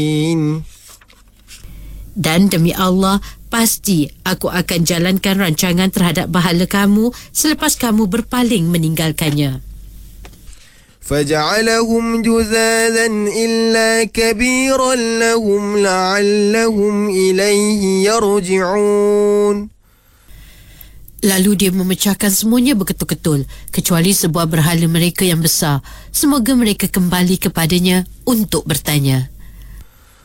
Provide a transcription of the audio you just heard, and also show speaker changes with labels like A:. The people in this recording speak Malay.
A: Dan demi Allah, pasti aku akan jalankan rancangan terhadap bahala kamu selepas kamu berpaling meninggalkannya.
B: فَجَعَلَهُمْ جُذَاذًا إِلَّا كَبِيرًا لَهُمْ لَعَلَّهُمْ إِلَيْهِ يَرْجِعُونَ.
A: Lalu dia memecahkan semuanya berketul-ketul, kecuali sebuah berhala mereka yang besar. Semoga mereka kembali kepadanya untuk bertanya.